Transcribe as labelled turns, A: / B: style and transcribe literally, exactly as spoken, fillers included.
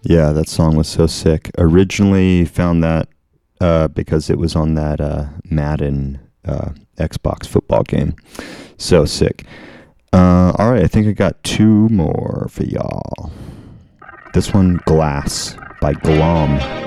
A: Yeah, that song was so sick. Originally found that uh, because it was on that uh, Madden uh, Xbox football game. So sick. Uh, all right, I think I got two more for y'all. This one, Glass by Glom.